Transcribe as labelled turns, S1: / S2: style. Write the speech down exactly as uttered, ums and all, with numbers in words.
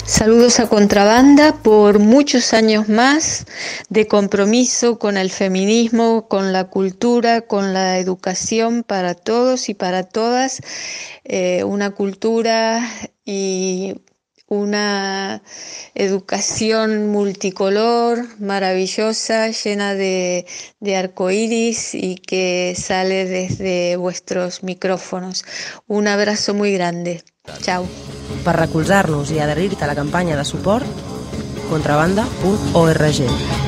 S1: Saludos a Contrabanda por muchos años más de compromiso con el feminismo, con la cultura, con la educación para todos y para todas, eh, una cultura y una educación multicolor, maravillosa, llena de, de arcoíris y que sale desde vuestros micrófonos. Un abrazo muy grande. Chao.
S2: Per recolzar-nos i adherir-te a la campanya de suport, contrabanda punt org.